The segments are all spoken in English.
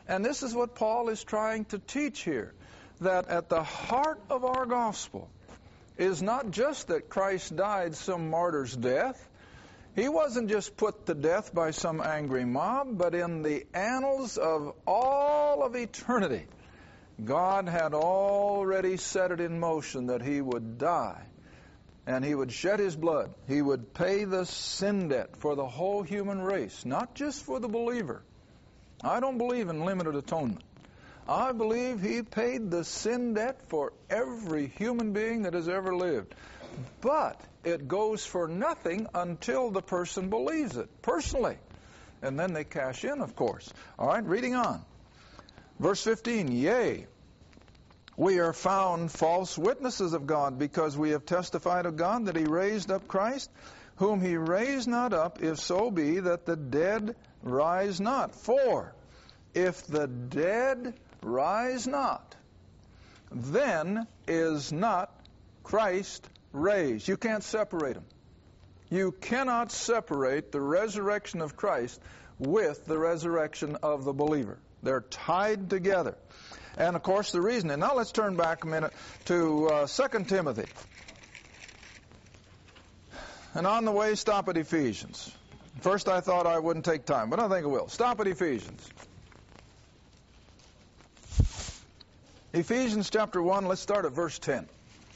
And this is what Paul is trying to teach here, that at the heart of our gospel is not just that Christ died some martyr's death. He wasn't just put to death by some angry mob, but in the annals of all of eternity, God had already set it in motion that He would die and He would shed His blood. He would pay the sin debt for the whole human race, not just for the believer. I don't believe in limited atonement. I believe He paid the sin debt for every human being that has ever lived. But it goes for nothing until the person believes it, personally. And then they cash in, of course. All right, reading on. Verse 15, yea, we are found false witnesses of God, because we have testified of God that He raised up Christ, whom He raised not up, if so be that the dead rise not. For if the dead rise not, then is not Christ raised. You can't separate them. You cannot separate the resurrection of Christ with the resurrection of the believer. They're tied together. And of course the reason, and now let's turn back a minute to 2 Timothy. And on the way, stop at Ephesians. First I thought I wouldn't take time, but I think I will. Stop at Ephesians. Ephesians chapter 1, let's start at verse 10.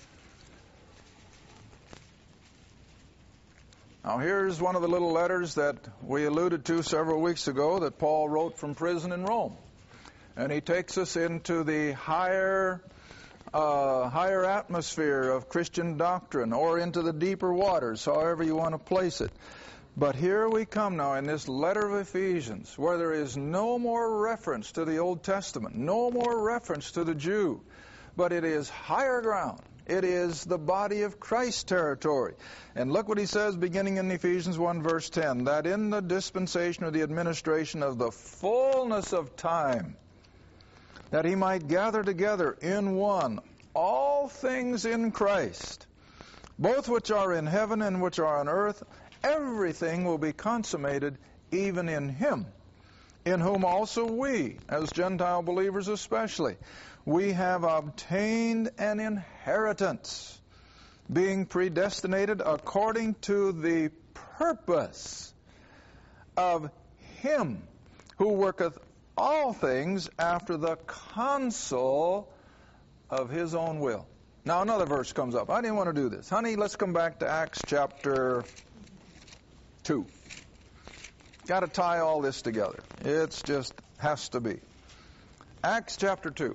Now here's one of the little letters that we alluded to several weeks ago that Paul wrote from prison in Rome. And he takes us into the higher atmosphere of Christian doctrine, or into the deeper waters, however you want to place it. But here we come now in this letter of Ephesians, where there is no more reference to the Old Testament, no more reference to the Jew, but it is higher ground. It is the body of Christ territory. And look what he says beginning in Ephesians 1 verse 10, that in the dispensation or the administration of the fullness of time, that He might gather together in one all things in Christ, both which are in heaven and which are on earth, everything will be consummated even in Him, in whom also we, as Gentile believers especially, we have obtained an inheritance, being predestinated according to the purpose of Him who worketh all things after the counsel of His own will. Now another verse comes up. I didn't want to do this. Honey, let's come back to Acts chapter 2. Got to tie all this together. It's just has to be. Acts chapter 2.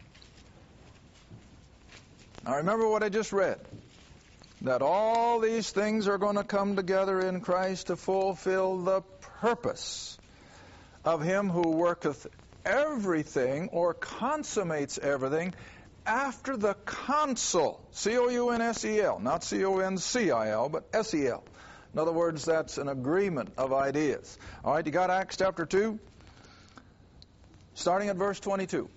Now remember what I just read. That all these things are going to come together in Christ to fulfill the purpose of Him who worketh everything, or consummates everything, after the counsel. C-O-U-N-S-E-L. Not C-O-N-C-I-L, but S-E-L. In other words, that's an agreement of ideas. All right, you got Acts chapter 2? Starting at verse 22.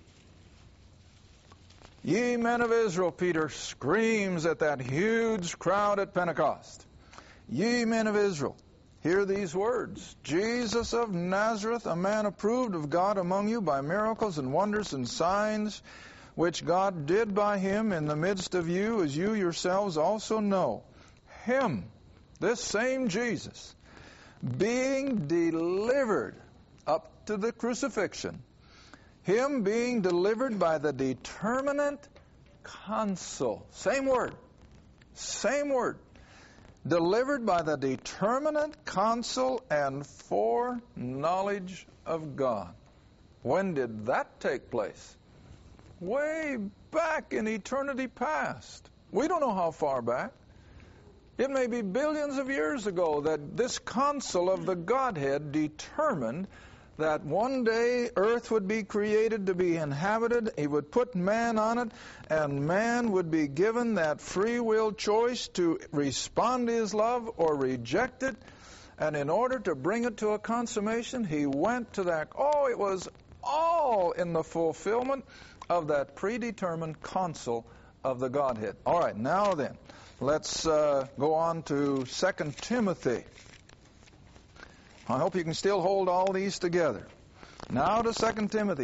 Ye men of Israel, Peter screams at that huge crowd at Pentecost. Ye men of Israel, hear these words. Jesus of Nazareth, a man approved of God among you by miracles and wonders and signs, which God did by Him in the midst of you, as you yourselves also know. Him, this same Jesus, being delivered up to the crucifixion, Him being delivered by the determinate counsel. Same word. Same word. Delivered by the determinate counsel and foreknowledge of God. When did that take place? Way back in eternity past. We don't know how far back. It may be billions of years ago that this counsel of the Godhead determined that one day earth would be created to be inhabited. He would put man on it, and man would be given that free will choice to respond to His love or reject it. And in order to bring it to a consummation, He went to that. Oh, it was all in the fulfillment of that predetermined counsel of the Godhead. All right, now then, let's go on to 2 Timothy. I hope you can still hold all these together. Now to 2 Timothy.